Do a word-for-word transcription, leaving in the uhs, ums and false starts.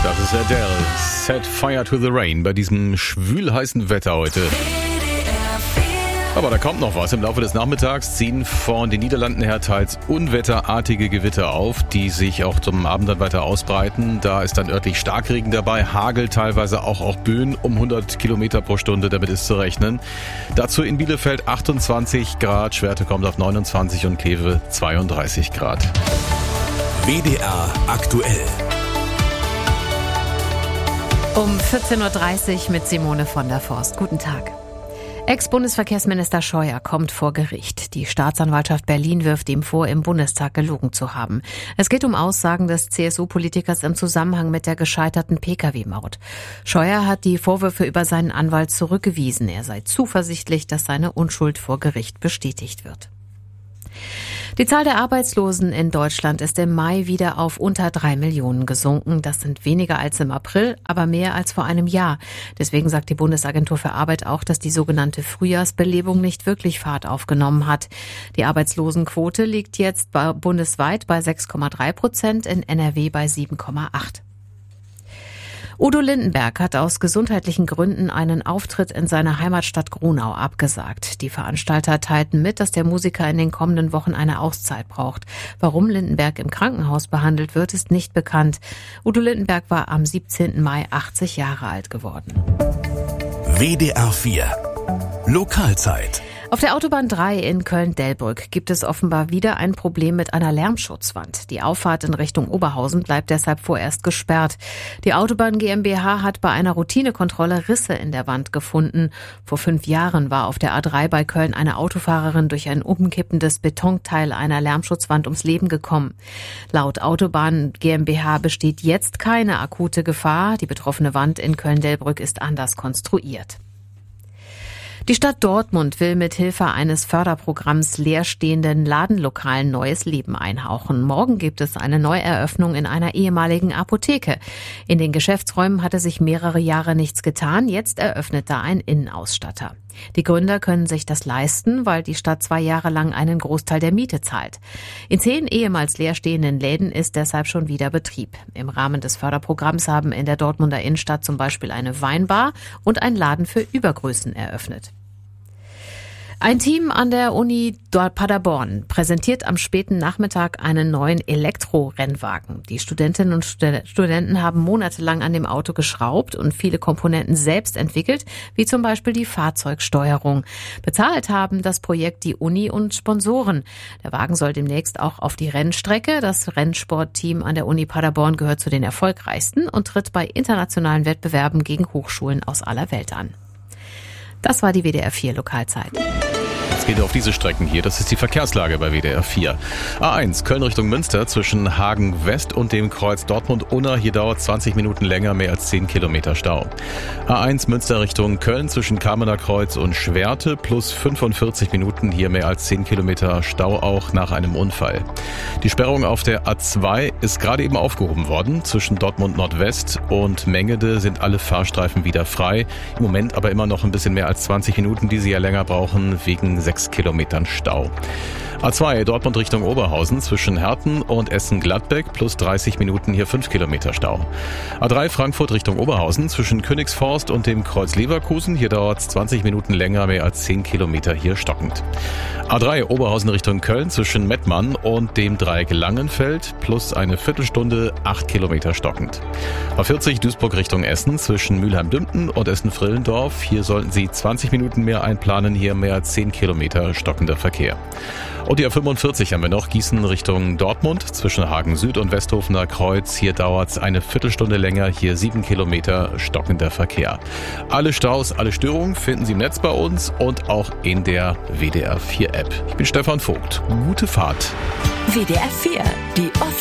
Das ist Adele. Set Fire to the Rain bei diesem schwül-heißen Wetter heute. Aber da kommt noch was. Im Laufe des Nachmittags ziehen von den Niederlanden her teils unwetterartige Gewitter auf, die sich auch zum Abend dann weiter ausbreiten. Da ist dann örtlich Starkregen dabei, Hagel, teilweise auch, auch Böen um hundert Kilometer pro Stunde, damit ist zu rechnen. Dazu in Bielefeld achtundzwanzig Grad, Schwerte kommt auf neunundzwanzig und Kleve zweiunddreißig Grad. W D R aktuell. Um vierzehn Uhr dreißig mit Simone von der Forst. Guten Tag. Ex-Bundesverkehrsminister Scheuer kommt vor Gericht. Die Staatsanwaltschaft Berlin wirft ihm vor, im Bundestag gelogen zu haben. Es geht um Aussagen des C S U-Politikers im Zusammenhang mit der gescheiterten Pkw Maut. Scheuer hat die Vorwürfe über seinen Anwalt zurückgewiesen. Er sei zuversichtlich, dass seine Unschuld vor Gericht bestätigt wird. Die Zahl der Arbeitslosen in Deutschland ist im Mai wieder auf unter drei Millionen gesunken. Das sind weniger als im April, aber mehr als vor einem Jahr. Deswegen sagt die Bundesagentur für Arbeit auch, dass die sogenannte Frühjahrsbelebung nicht wirklich Fahrt aufgenommen hat. Die Arbeitslosenquote liegt jetzt bundesweit bei sechs Komma drei Prozent, in N R W bei sieben Komma acht. Udo Lindenberg hat aus gesundheitlichen Gründen einen Auftritt in seiner Heimatstadt Gronau abgesagt. Die Veranstalter teilten mit, dass der Musiker in den kommenden Wochen eine Auszeit braucht. Warum Lindenberg im Krankenhaus behandelt wird, ist nicht bekannt. Udo Lindenberg war am siebzehnten Mai achtzig Jahre alt geworden. W D R vier Lokalzeit. Auf der Autobahn drei in Köln-Delbrück gibt es offenbar wieder ein Problem mit einer Lärmschutzwand. Die Auffahrt in Richtung Oberhausen bleibt deshalb vorerst gesperrt. Die Autobahn GmbH hat bei einer Routinekontrolle Risse in der Wand gefunden. Vor fünf Jahren war auf der A drei bei Köln eine Autofahrerin durch ein umkippendes Betonteil einer Lärmschutzwand ums Leben gekommen. Laut Autobahn GmbH besteht jetzt keine akute Gefahr. Die betroffene Wand in Köln-Delbrück ist anders konstruiert. Die Stadt Dortmund will mit Hilfe eines Förderprogramms leerstehenden Ladenlokalen neues Leben einhauchen. Morgen gibt es eine Neueröffnung in einer ehemaligen Apotheke. In den Geschäftsräumen hatte sich mehrere Jahre nichts getan. Jetzt eröffnet da ein Innenausstatter. Die Gründer können sich das leisten, weil die Stadt zwei Jahre lang einen Großteil der Miete zahlt. In zehn ehemals leerstehenden Läden ist deshalb schon wieder Betrieb. Im Rahmen des Förderprogramms haben in der Dortmunder Innenstadt zum Beispiel eine Weinbar und ein Laden für Übergrößen eröffnet. Ein Team an der Uni Paderborn präsentiert am späten Nachmittag einen neuen Elektrorennwagen. Die Studentinnen und Studenten haben monatelang an dem Auto geschraubt und viele Komponenten selbst entwickelt, wie zum Beispiel die Fahrzeugsteuerung. Bezahlt haben das Projekt die Uni und Sponsoren. Der Wagen soll demnächst auch auf die Rennstrecke. Das Rennsportteam an der Uni Paderborn gehört zu den erfolgreichsten und tritt bei internationalen Wettbewerben gegen Hochschulen aus aller Welt an. Das war die W D R vier Lokalzeit. Es geht auf diese Strecken hier. Das ist die Verkehrslage bei W D R vier. A eins, Köln Richtung Münster zwischen Hagen West und dem Kreuz Dortmund-Unna. Hier dauert zwanzig Minuten länger, mehr als zehn Kilometer Stau. A eins Münster Richtung Köln zwischen Kamener Kreuz und Schwerte plus fünfundvierzig Minuten, hier mehr als zehn Kilometer Stau auch nach einem Unfall. Die Sperrung auf der A zwei ist gerade eben aufgehoben worden. Zwischen Dortmund Nordwest und Mengede sind alle Fahrstreifen wieder frei. Im Moment aber immer noch ein bisschen mehr als zwanzig Minuten, die sie ja länger brauchen, wegen sechs Kilometern Stau. A zwei Dortmund Richtung Oberhausen zwischen Herten und Essen-Gladbeck plus dreißig Minuten, hier fünf Kilometer Stau. A drei Frankfurt Richtung Oberhausen zwischen Königsforst und dem Kreuz Leverkusen. Hier dauert es zwanzig Minuten länger, mehr als zehn Kilometer, hier stockend. A drei Oberhausen Richtung Köln zwischen Mettmann und dem Dreieck Langenfeld plus eine Viertelstunde, acht Kilometer stockend. A vierzig Duisburg Richtung Essen zwischen Mülheim-Dümpten und Essen-Frillendorf. Hier sollten Sie zwanzig Minuten mehr einplanen, hier mehr als zehn Kilometer stockender Verkehr. Und die A fünfundvierzig haben wir noch, Gießen Richtung Dortmund zwischen Hagen Süd und Westhofener Kreuz. Hier dauert es eine Viertelstunde länger, hier sieben Kilometer stockender Verkehr. Alle Staus, alle Störungen finden Sie im Netz bei uns und auch in der W D R vier App. Ich bin Stefan Vogt. Gute Fahrt. W D R vier, die